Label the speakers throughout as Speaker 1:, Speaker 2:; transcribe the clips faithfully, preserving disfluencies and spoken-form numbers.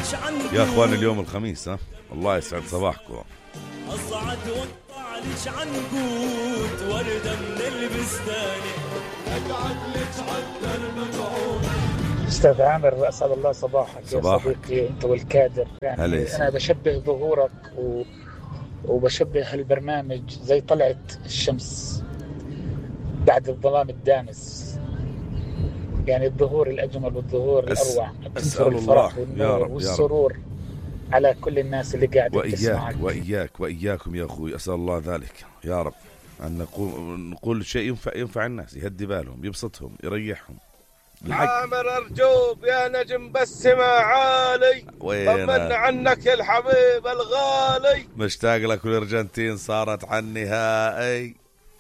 Speaker 1: يا اخوان اليوم الخميس، ها الله يسعد صباحكم.
Speaker 2: اصعد واقطع لك عنقود ورده من البستان اقعد لك على المقعود.
Speaker 3: استاذ عامر اسعد الله صباحك.
Speaker 1: صباحك
Speaker 3: يا صديقي انت والكادر. يعني انا بشبه ظهورك و... وبشبه البرنامج زي طلعت الشمس بعد الظلام الدامس، يعني الظهور الأجمل والظهور
Speaker 1: أس...
Speaker 3: الأروع.
Speaker 1: أسأل الله يا رب
Speaker 3: والسرور يا رب على كل الناس اللي قاعدة
Speaker 1: تسمعك. وإياك وإياكم يا أخوي، أسأل الله ذلك يا رب، أن نقول, نقول شيء ينفع, ينفع الناس، يهدي بالهم، يبسطهم، يريحهم.
Speaker 4: عامر أرجوب يا نجم بالسما عالي، طمنا عنك يا الحبيب الغالي.
Speaker 1: مشتاق لك، والأرجنتين صارت عن نهائي.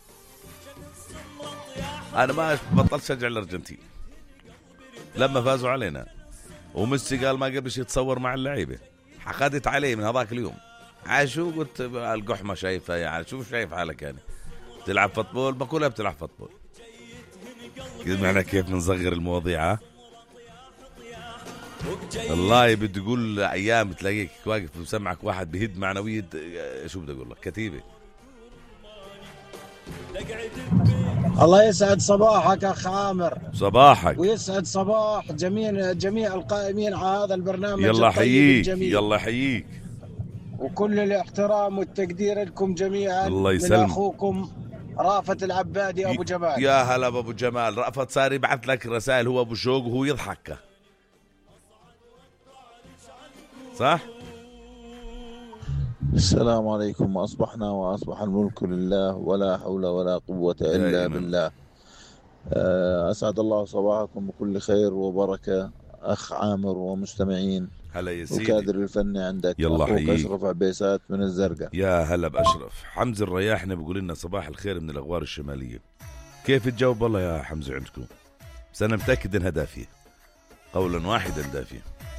Speaker 1: أنا ما بطلت شجع الأرجنتين لما فازوا علينا، وميسي قال ما قبلش يتصور مع اللعيبة، حقدت عليه من هذاك اليوم. عاشو قلت القحمة شايفة، يعني شوف شايف حالك، يعني تلعب فوتبول بقولها بتلعب فوتبول. معنا كيف نصغر المواضيع. والله بدي اقول ايام تلاقيك واقف وسمعك واحد بهد معنوية، شو بدي اقول لك، كتيبة.
Speaker 5: الله يسعد صباحك اخ عامر.
Speaker 1: صباحك
Speaker 5: ويسعد صباح جميع جميع القائمين على هذا البرنامج.
Speaker 1: يلا حييك يلا حييك،
Speaker 5: وكل الاحترام والتقدير لكم جميعا.
Speaker 1: الله يسلم.
Speaker 5: من اخوكم رافت العبادي ابو جمال.
Speaker 1: يا هلا ابو جمال. رافت صار يبعث لك رسائل هو ابو شوق وهو يضحك، صح؟
Speaker 6: السلام عليكم. أصبحنا وأصبح الملك لله ولا حول ولا قوة إلا بالله. أسعد الله صباحكم بكل خير وبركة أخ عامر ومستمعين.
Speaker 1: هلا يا سيدي.
Speaker 6: وكادر الفني عندك.
Speaker 1: يلا حييك.
Speaker 6: أشرف عبيسات من الزرقاء.
Speaker 1: يا هلا بأشرف. حمزة الرياحنا بيقول لنا صباح الخير من الأغوار الشمالية. كيف تجاوب والله يا حمزة عندكم؟ بس أنا متأكد إنها دافية، قولا واحدا دافية.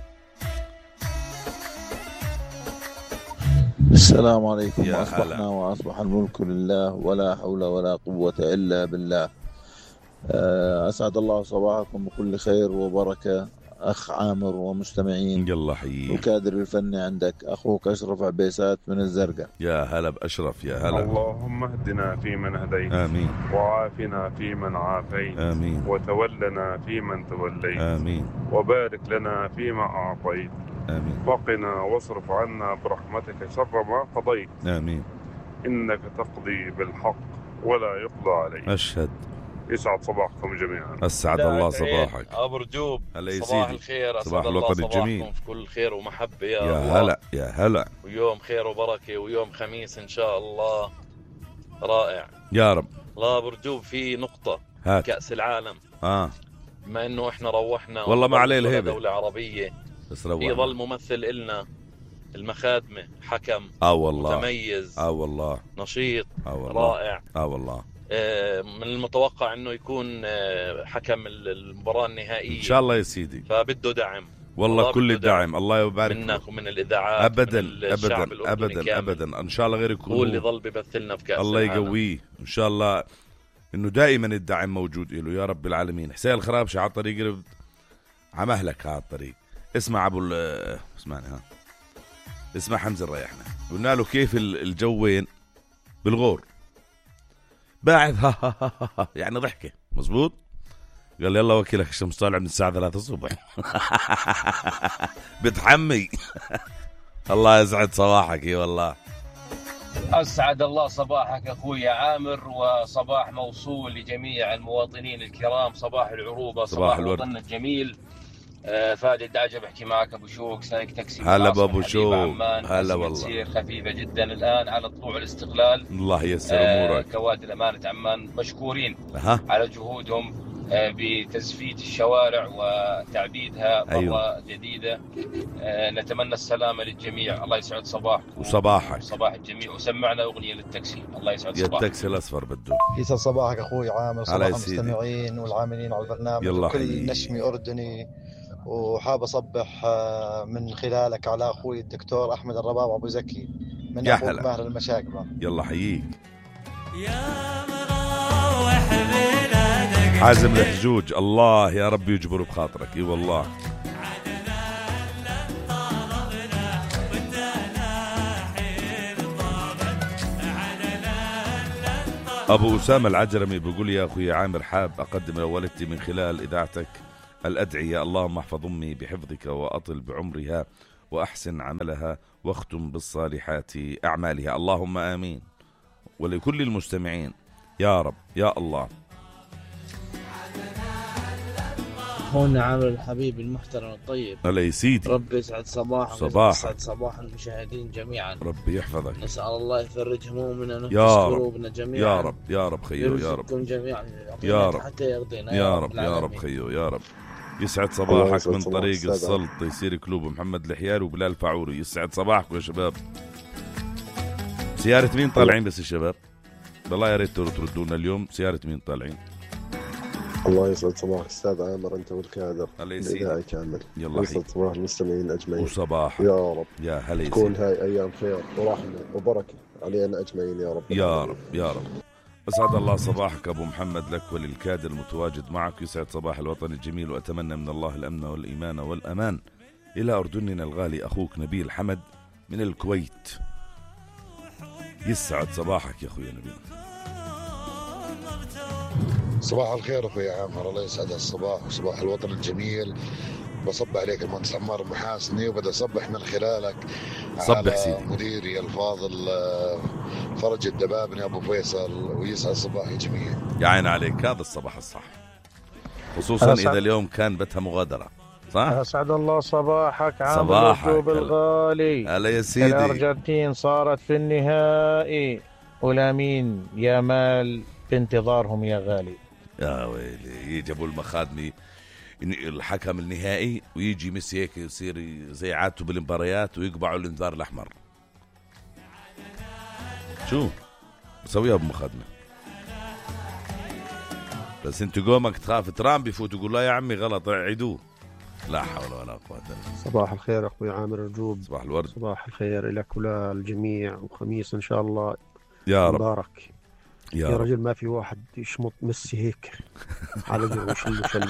Speaker 6: السلام عليكم.
Speaker 1: يا
Speaker 6: أصبحنا
Speaker 1: هلا.
Speaker 6: وأصبح الملك لله ولا حول ولا قوة إلا بالله. أسعد الله صباحكم بكل خير وبركة أخ عامر ومستمعين.
Speaker 1: يلا حييك.
Speaker 6: وكادر الفني عندك أخوك أشرف عبيسات من الزرقاء.
Speaker 1: يا هلا بأشرف. يا هلا.
Speaker 7: اللهم اهدنا فيمن هديت،
Speaker 1: آمين.
Speaker 7: وعافنا فيمن عافيت،
Speaker 1: آمين.
Speaker 7: وتولنا فيمن توليت،
Speaker 1: آمين.
Speaker 7: وبارك لنا فيما أعطيت،
Speaker 1: آمين.
Speaker 7: وقنا واصرف عنا برحمتك شر ما قضيت.
Speaker 1: آمين.
Speaker 7: إنك تقضي بالحق ولا يقضى عليك.
Speaker 1: أشهد.
Speaker 7: يسعد صباحكم جميعا.
Speaker 1: أسعد الله صباحك
Speaker 8: أبو رجوب.
Speaker 1: صباح
Speaker 8: الخير.
Speaker 1: صباح الوطن الجميل.
Speaker 8: في كل خير ومحبة يا,
Speaker 1: يا
Speaker 8: الله.
Speaker 1: هلا يا هلا.
Speaker 8: ويوم خير وبركة ويوم خميس إن شاء الله رائع
Speaker 1: يا رب.
Speaker 8: الله. أبو رجوب في نقطة
Speaker 1: هات.
Speaker 8: كأس العالم.
Speaker 1: آه.
Speaker 8: بما إنه إحنا روحنا
Speaker 1: والله ما عليه الهيبة،
Speaker 8: دولة عربية،
Speaker 1: بس
Speaker 8: في ظل ممثل إلنا المخادمة، حكم
Speaker 1: اه والله
Speaker 8: متميز،
Speaker 1: اه والله
Speaker 8: نشيط،
Speaker 1: اه والله
Speaker 8: رائع.
Speaker 1: اه والله.
Speaker 8: آه من المتوقع انه يكون آه حكم المباراة النهائية
Speaker 1: ان شاء الله يا سيدي،
Speaker 8: فبده دعم
Speaker 1: والله كل الدعم. دعم. الله يبارك
Speaker 8: منك ومن الاذاعات
Speaker 1: ابدا
Speaker 8: من الشعب
Speaker 1: ابدا ابدا ابدا. ان شاء الله غير يكون
Speaker 8: هو اللي ظل ببث لنا في كأس
Speaker 1: الله
Speaker 8: العالم.
Speaker 1: يقويه ان شاء الله، انه دائما الدعم موجود له يا رب العالمين. حسين الخرابشي على الطريق عمهلك على الطريق. اسمع ابو اسمعني ها اسمع حمزة الرياحنا، قلنا له كيف الجو وين بالغور باعث ها ها ها ها يعني ضحكة مزبوط. قال لي يلا وكيلك الشمس طالع من الساعة ثلاثة الصبح بتحمي الله يسعد صباحك. اي والله
Speaker 9: أسعد الله صباحك أخوي عامر، وصباح موصول لجميع المواطنين الكرام. صباح العروبة، صباح, صباح وطننا الجميل. آه فادي الدعجة بحكي معك أبو شوق، سايق تاكسي.
Speaker 1: هلا بابو شوق. هلا والله.
Speaker 9: تسير خفيفة جدا الآن على طلوع الاستقلال.
Speaker 1: الله ييسر أمورك.
Speaker 9: آه كوادر أمانة عمان مشكورين
Speaker 1: أه.
Speaker 9: على جهودهم آه بتزفيت الشوارع وتعبيدها مرة أيوه. جديدة. آه نتمنى السلامة للجميع. الله يسعد صباحكم
Speaker 1: وصباحك.
Speaker 9: صباح الجميع. وسمعنا أغنية للتاكسي. الله يسعد
Speaker 1: صباحك.
Speaker 9: صباحك.
Speaker 1: التاكسي الأصفر بده.
Speaker 10: يسعد صباحك أخوي عامر. صباح المستمعين والعاملين على البرنامج وكل نشمي أردني. وحاب أصبح من خلالك على أخوي الدكتور أحمد الرباب أبو زكي من أخوك ماهر المشاقبة.
Speaker 1: يلا حييك. حازم الحجوج، الله يا رب يجبر بخاطرك. اي والله أبو أسامة العجرمي بيقول يا أخوي عامر حاب أقدم لوالدتي من خلال إذاعتك الأدعية، اللهم احفظ أمي بحفظك وأطل بعمرها وأحسن عملها واختم بالصالحات أعمالها، اللهم آمين. ولكل المستمعين يا رب يا الله.
Speaker 11: أخونا عامر الحبيب المحترم الطيب،
Speaker 1: الله يسيدي،
Speaker 11: ربي يسعد صباحك
Speaker 1: صباحك،
Speaker 11: يسعد صباح المشاهدين جميعا،
Speaker 1: ربي يحفظك.
Speaker 11: نسأل الله يفرج همومنا ونفس قلوبنا جميعا
Speaker 1: يا رب يا رب خيو يا رب
Speaker 11: جميعا
Speaker 1: يا رب
Speaker 11: حتى يرضينا
Speaker 1: يا رب يا رب خيو يا رب. يسعد صباحك من طريق السلط يصير كلوب محمد الحياري وبلال فعوري. يسعد صباحكم يا شباب. سيارة مين طالعين بس الشباب؟ والله يا ريت تردونا اليوم سيارة مين طالعين؟
Speaker 12: الله يسعد صباحك استاذ عامر انت والكادر
Speaker 1: الاذاعي
Speaker 12: كامل.
Speaker 1: يلا
Speaker 12: يسعد صباح المستمعين اجمعين
Speaker 1: وصباح
Speaker 12: يا رب.
Speaker 1: يا هلا
Speaker 12: تكون هاي ايام خير ورحمه وبركه علينا اجمعين يا رب
Speaker 1: يا رب يا رب. اسعد الله صباحك ابو محمد لك وللكادر المتواجد معك. يسعد صباح الوطن الجميل واتمنى من الله الامن والايمان والامان الى اردننا الغالي اخوك نبيل حمد من الكويت. يسعد صباحك يا اخوي نبيل.
Speaker 13: صباح الخير اخوي عامر، الله يسعد الصباح وصباح الوطن الجميل. بصب عليك المهندس عمار المحاسني وبدأ صبح من خلالك
Speaker 1: صبح سيدي
Speaker 13: مديري الفاضل فرج الدبابني ابو فيصل، ويسعد صباح الجميع.
Speaker 1: يا عين عليك، هذا الصباح الصح، خصوصا اذا اليوم كان بتها مغادره صح.
Speaker 14: اسعد الله صباحك عامر
Speaker 1: صباحك
Speaker 14: الغالي.
Speaker 1: هلا يا سيدي.
Speaker 14: الارجنتين صارت في النهائي ولامين يامال بانتظارهم يا غالي.
Speaker 1: يا ويلي يجي ابو المخادمي الحكم النهائي ويجي ميسي هيك يصير زي عادته بالمباريات ويقبعوا الانذار الاحمر. شو بسويها ابو مخادمه؟ بس انت قومك تخاف ترامب يفوت يقول لا يا عمي غلط عيدوه. لا حول ولا قوه الا بالله.
Speaker 15: صباح الخير اخوي عامر الرجوب.
Speaker 1: صباح الورد.
Speaker 15: صباح الخير لك وللجميع، وخميس ان شاء الله
Speaker 1: يا رب
Speaker 15: مبارك
Speaker 1: يا,
Speaker 15: يا رجل. ما في واحد يشمط ميسي هيك على جر وشل وشل.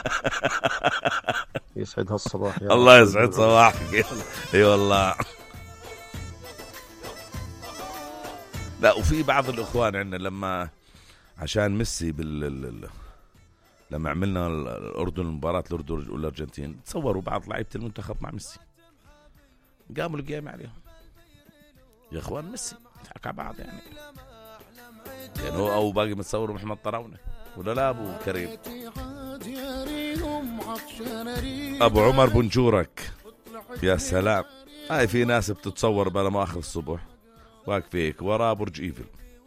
Speaker 15: يسعد هالصباح يا
Speaker 1: الله يسعد صباحك. اي والله. لا وفي بعض الاخوان عندنا لما عشان ميسي بال لما عملنا الاردن المباراه الاردن والارجنتين تصوروا بعض لعيبه المنتخب مع ميسي قاموا القيام عليهم يا اخوان. ميسي حكى بعض يعني يعني هو او باقي متصور محمد طراونه ولا لا ابو كريم ابو عمر بنجورك. يا سلام، هاي في ناس بتتصور بلا ما اخر الصبح واقف هيك ورا برج ايفل.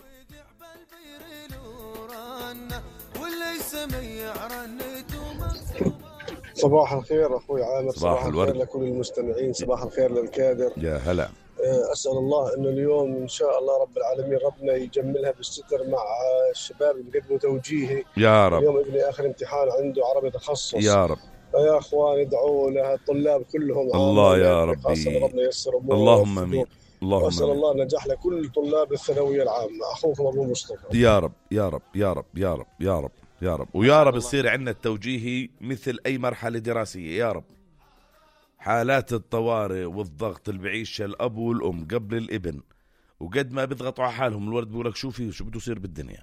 Speaker 12: صباح الخير اخوي عامر.
Speaker 1: صباح, صباح الورد
Speaker 12: لكل المستمعين. صباح الخير للكادر.
Speaker 1: يا هلا.
Speaker 12: أسأل الله أنه اليوم إن شاء الله رب العالمين ربنا يجملها بالستر مع الشباب اللي بيقدموا توجيهي
Speaker 1: يا رب.
Speaker 12: اليوم ابني آخر امتحان عنده عربي تخصص
Speaker 1: يا رب.
Speaker 12: فيا أخوان ادعوا لها الطلاب كلهم.
Speaker 1: الله يا ربي.
Speaker 12: ربنا ييسر أمورهم.
Speaker 1: اللهم آمين. اللهم
Speaker 12: أسأل الله النجاح لكل طلاب الثانوية العامة. أخوكم أبو مصطفى.
Speaker 1: يا رب يا رب يا رب يا رب يا رب يا رب. ويا رب يصير عندنا التوجيهي مثل أي مرحلة دراسية يا رب. حالات الطوارئ والضغط اللي بعيشها الأب والأم قبل الابن وقد ما بيضغطوا على حالهم الولد بيقولك شو فيه شو بده يصير بالدنيا.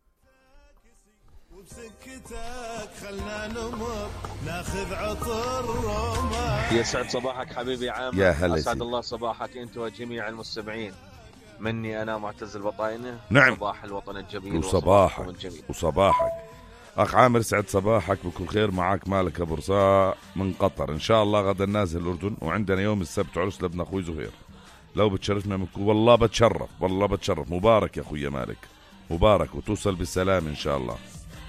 Speaker 16: يسعد صباحك حبيبي عامر.
Speaker 1: يا هلا.
Speaker 16: أسعد الله صباحك أنت وجميع المستمعين. مني أنا معتز البطاينة.
Speaker 1: نعم.
Speaker 16: صباح الوطن الجميل
Speaker 1: وصباحك الجميل. وصباحك أخ عامر. سعد صباحك بكل خير. معك مالك أبو رصاء من قطر. إن شاء الله غدا نازل الأردن وعندنا يوم السبت عرس لابن أخوي زهير. لو بتشرفنا منكم والله بتشرف والله بتشرف. مبارك يا أخوي مالك، مبارك وتوصل بالسلام إن شاء الله.